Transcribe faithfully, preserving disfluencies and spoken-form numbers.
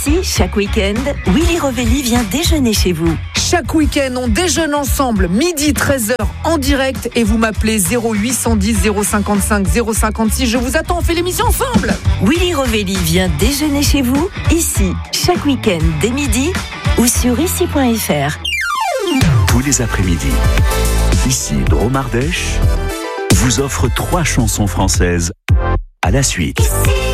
Ici, chaque week-end, Willy Rovelli vient déjeuner chez vous. Chaque week-end, on déjeune ensemble, midi treize heures en direct et vous m'appelez zéro huit cent dix zéro cinquante-cinq zéro cinquante-six. Je vous attends, on fait l'émission ensemble. Willy Rovelli vient déjeuner chez vous, ici, chaque week-end dès midi ou sur ici point f r. Tous les après-midi, ici Drôme Ardèche vous offre trois chansons françaises à la suite. Ici.